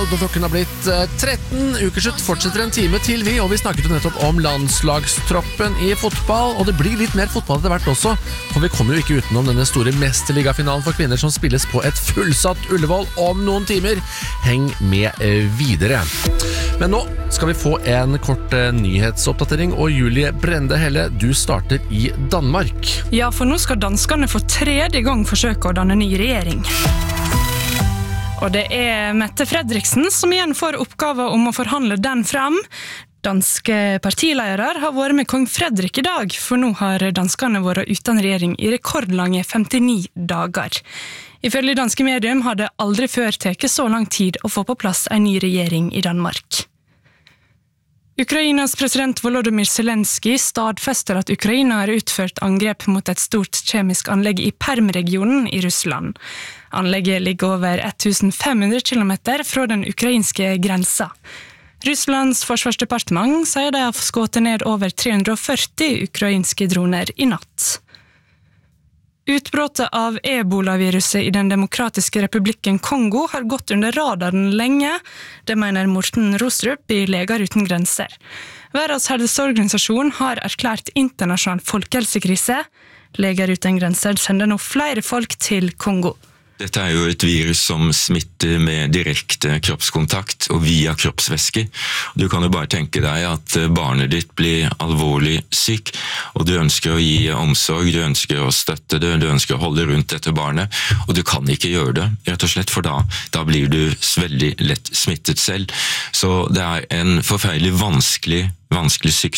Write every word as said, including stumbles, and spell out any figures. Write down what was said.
World, og klokken har blitt tretten. Ukeslutt fortsetter en time til vi, og vi snakket jo nettopp om landslagstroppen i fotball, og det blir litt mer fotball etter hvert også, for vi kommer jo ikke utenom denne store mesterligafinalen for kvinner som spilles på et fullsatt Ullevål om noen timer. Heng med videre. Men nå skal vi få en kort nyhetsoppdatering, og Julie Brende Helle, du starter i Danmark. Ja, for nå skal danskene for tredje gang forsøke å danne ny regjering. Og det er Mette Fredriksen som igjen får oppgave om å forhandle den frem. Danske partiledere har vært med kong Fredrik i dag, for nå har danskene vært uten regjering i rekordlange femtini dager. Ifølge danske medium har det aldri før tatt så lang tid å få på plass en ny regjering i Danmark. Ukrainas president Volodymyr Zelensky stadfester at Ukraina har utført angrep mot et stort kjemisk anlegg i Perm-regionen i Russland. Anlegget ligger over femten hundre kilometer fra den ukrainske grensa. Russlands forsvarsdepartement sier de har skutt ned over tre hundre førti ukrainske droner i natt. Utbrottet av ebola-viruset i den demokratiske republikken Kongo har gått under radaren lenge, det mener Morten Rostrup i Leger uten grenser. Verdens helseorganisasjon har erklært internasjonal folkehelsekrise. Leger uten grenser sender nå flere folk til Kongo. Dette er jo et virus som smitter med direkte kroppskontakt og via kroppsvæsker. Du kan jo bare tenke deg at barnet ditt blir alvorlig syk, og du ønsker å gi omsorg, du ønsker å støtte det, du ønsker å holde rundt dette barnet, og du kan ikke gjøre det, rett og slett, for da, da blir du veldig lett smittet selv. Så det er en forferdelig vanskelig vanskelig